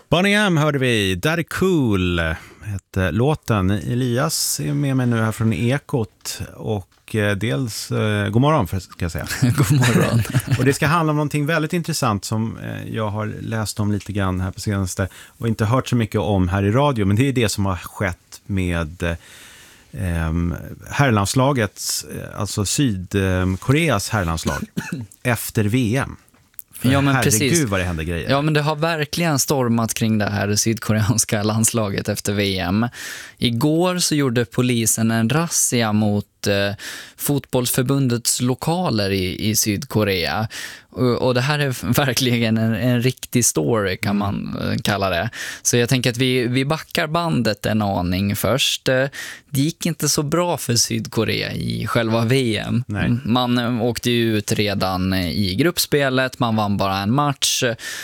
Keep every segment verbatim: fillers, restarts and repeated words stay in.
Bonnie M hörde vi, Daddy Cool hette låten. Elias är med mig nu här från Ekot och eh, dels, eh, god morgon för, ska jag säga. God morgon. Och det ska handla om någonting väldigt intressant som eh, jag har läst om lite grann här på senaste och inte hört så mycket om här i radio, men det är det som har skett med eh, herrlandslaget, alltså Sydkoreas herrlandslag efter V M. Ja, men herregud precis. Vad det händer grejer. Ja, men det har verkligen stormat kring det här sydkoreanska landslaget efter V M. Igår så gjorde polisen en razzia mot eh, fotbollsförbundets lokaler i, i Sydkorea. Och, och det här är verkligen en, en riktig story kan man eh, kalla det. Så jag tänker att vi, vi backar bandet en aning först. Eh, det gick inte så bra för Sydkorea i själva V M. Nej. Man eh, åkte ju ut redan i gruppspelet, man vann bara en match.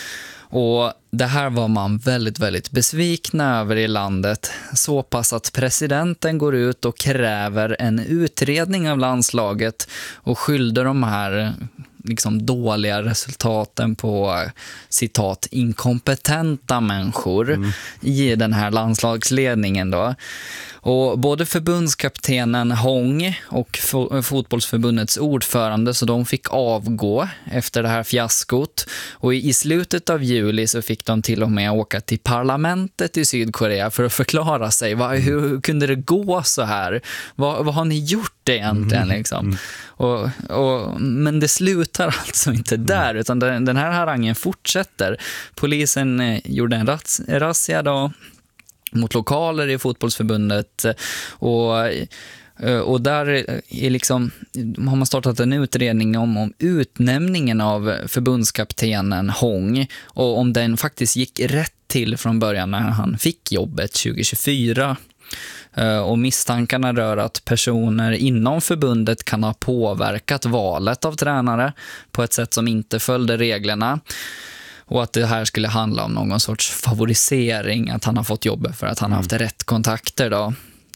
Och det här var man väldigt, väldigt besvikna över i landet. Så pass att presidenten går ut och kräver en utredning av landslaget och skyllde de här liksom dåliga resultaten på citat inkompetenta människor mm. i den här landslagsledningen då. Och både förbundskaptenen Hong och fotbollsförbundets ordförande, så de fick avgå efter det här fiaskot. Och i slutet av juli så fick de till och med åka till parlamentet i Sydkorea för att förklara sig. Vad, hur, hur kunde det gå så här? Vad, vad har ni gjort egentligen? Liksom? Mm. Och, och, men det slutar alltså inte där, utan den, den här harangen fortsätter. Polisen eh, gjorde en ras, razzia då mot lokaler i fotbollsförbundet och, och där är liksom, har man startat en utredning om, om utnämningen av förbundskaptenen Hong och om den faktiskt gick rätt till från början när han fick jobbet tjugo tjugofyra. Och misstankarna rör att personer inom förbundet kan ha påverkat valet av tränare på ett sätt som inte följde reglerna. Och att det här skulle handla om någon sorts favorisering, att han har fått jobbet för att han har haft rätt kontakter då.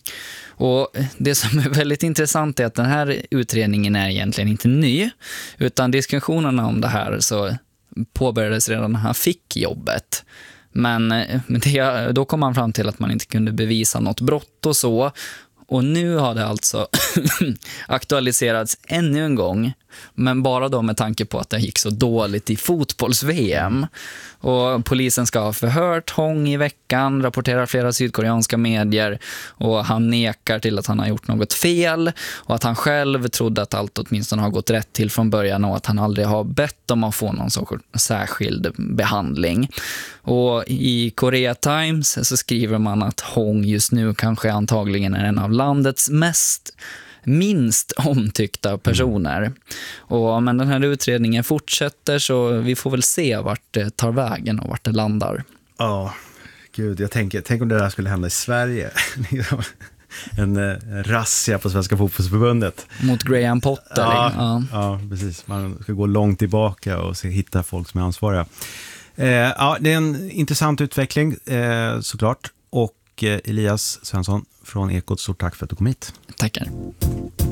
Och det som är väldigt intressant är att den här utredningen är egentligen inte ny, utan diskussionerna om det här så påbörjades redan när han fick jobbet. Men det, då kom man fram till att man inte kunde bevisa något brott och så. Och nu har det alltså aktualiserats ännu en gång, men bara då med tanke på att det gick så dåligt i fotbolls-V M. Och polisen ska ha förhört Hong i veckan, rapporterar flera sydkoreanska medier, och han nekar till att han har gjort något fel och att han själv trodde att allt åtminstone har gått rätt till från början och att han aldrig har bett om att få någon sorts särskild behandling. Och i Korea Times så skriver man att Hong just nu kanske antagligen är en av landets mest minst omtyckta personer. Mm. Och, men den här utredningen fortsätter, så vi får väl se vart det tar vägen och vart det landar. Ja, oh, gud, jag tänker, tänk om det där skulle hända i Sverige. en, en razzia på Svenska fotbollsförbundet. Mot Graham Potter. Ja, ja. ja, precis. Man ska gå långt tillbaka och se, hitta folk som är ansvariga. Eh, ja, det är en intressant utveckling eh, såklart. Och eh, Elias Svensson från Ekot, stort tack för att du kom hit. Tackar.